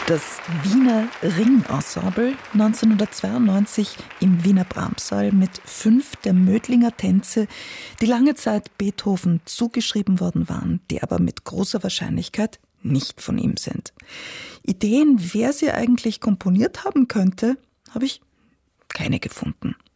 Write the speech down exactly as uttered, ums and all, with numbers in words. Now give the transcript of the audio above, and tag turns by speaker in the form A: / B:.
A: Das Wiener Ringensemble, neunzehnhundertzweiundneunzig im Wiener Bramsaal mit fünf der Mödlinger Tänze, die lange Zeit Beethoven zugeschrieben worden waren, die aber mit großer Wahrscheinlichkeit nicht von ihm sind. Ideen, wer sie eigentlich komponiert haben könnte, habe ich keine gefunden.